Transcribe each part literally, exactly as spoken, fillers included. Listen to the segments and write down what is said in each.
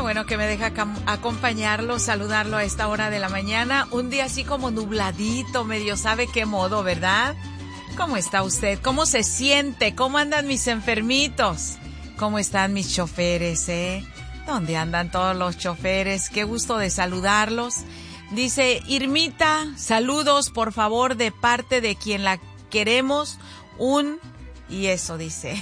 bueno que me deja acompañarlo, saludarlo a esta hora de la mañana. Un día así como nubladito, medio sabe qué modo, ¿verdad? ¿Cómo está usted? ¿Cómo se siente? ¿Cómo andan mis enfermitos? ¿Cómo están mis choferes, eh? ¿Dónde andan todos los choferes? Qué gusto de saludarlos. Dice Irmita, saludos por favor de parte de quien la queremos. Un... Y eso dice.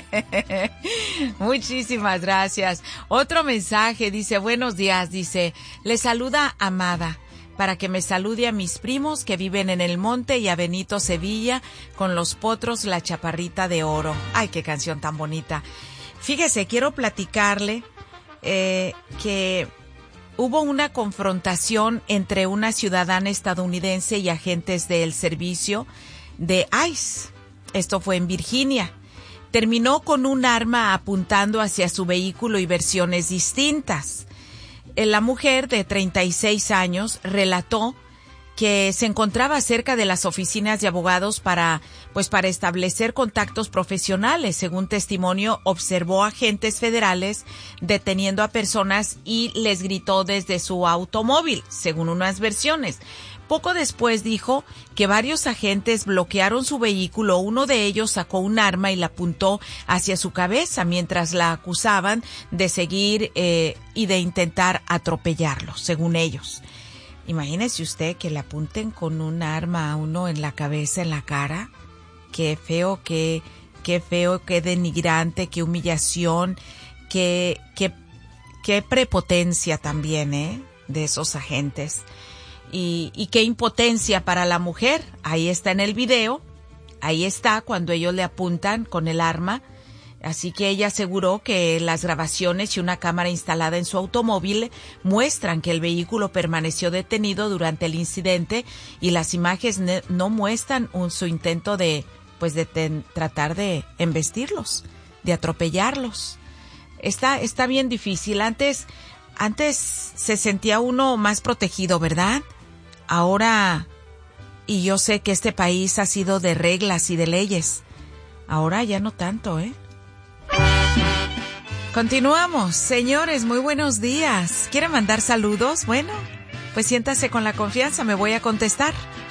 Muchísimas gracias. Otro mensaje dice, buenos días, dice, le saluda Amada, para que me salude a mis primos que viven en el monte y a Benito Sevilla con los potros La Chaparrita de Oro. Ay, qué canción tan bonita. Fíjese, quiero platicarle eh, que hubo una confrontación entre una ciudadana estadounidense y agentes del servicio de ICE. Esto fue en Virginia. Terminó con un arma apuntando hacia su vehículo y versiones distintas. La mujer de treinta y seis años relató que se encontraba cerca de las oficinas de abogados para, pues, para establecer contactos profesionales. Según testimonio, observó agentes federales deteniendo a personas y les gritó desde su automóvil, según unas versiones. Poco después dijo que varios agentes bloquearon su vehículo. Uno de ellos sacó un arma y la apuntó hacia su cabeza mientras la acusaban de seguir eh, y de intentar atropellarlo, según ellos. Imagínese usted que le apunten con un arma a uno en la cabeza, en la cara. Qué feo, qué, qué feo, qué denigrante, qué humillación, qué, qué, qué prepotencia también, ¿eh? De esos agentes. Y, y qué impotencia para la mujer. Ahí está en el video, ahí está cuando ellos le apuntan con el arma. Así que ella aseguró que las grabaciones y una cámara instalada en su automóvil muestran que el vehículo permaneció detenido durante el incidente y las imágenes no muestran un, su intento de, pues de ten, tratar de embestirlos, de atropellarlos. Está, está bien difícil. Antes, antes se sentía uno más protegido, ¿verdad? Ahora, y yo sé que este país ha sido de reglas y de leyes, ahora ya no tanto, ¿eh? Continuamos, señores, muy buenos días. ¿Quieren mandar saludos? Bueno, pues siéntase con la confianza, me voy a contestar.